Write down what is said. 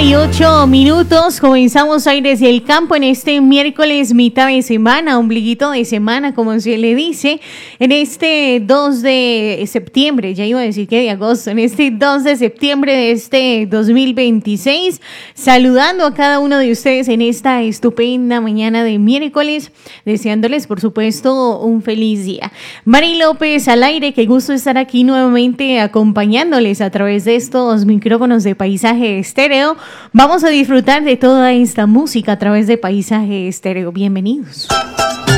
8:38, comenzamos hoy desde el campo en este miércoles, mitad de semana, ombliguito de semana, como se le dice, en este 2 de septiembre, ya iba a decir que de agosto, en este 2 de septiembre de este 2026, saludando a cada uno de ustedes en esta estupenda mañana de miércoles, deseándoles, por supuesto, un feliz día. Mari López al aire, qué gusto estar aquí nuevamente acompañándoles a través de estos micrófonos de Paisaje Estéreo. Vamos a disfrutar de toda esta música a través de Paisaje Estéreo. Bienvenidos.